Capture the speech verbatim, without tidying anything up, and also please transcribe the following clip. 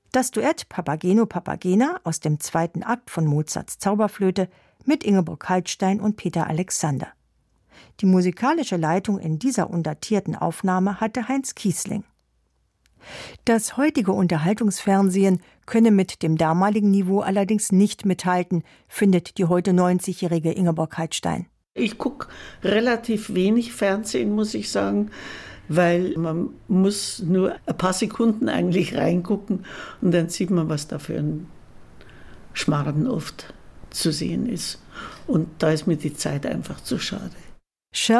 Das Duett Papageno Papagena aus dem zweiten Akt von Mozarts Zauberflöte mit Ingeborg Kaltstein und Peter Alexander. Die musikalische Leitung in dieser undatierten Aufnahme hatte Heinz Kiesling. Das heutige Unterhaltungsfernsehen könne mit dem damaligen Niveau allerdings nicht mithalten, findet die heute neunzigjährige Ingeborg Kaltstein. Ich gucke relativ wenig Fernsehen, muss ich sagen, weil man muss nur ein paar Sekunden eigentlich reingucken und dann sieht man, was da für ein Schmarrn oft zu sehen ist. Und da ist mir die Zeit einfach zu schade.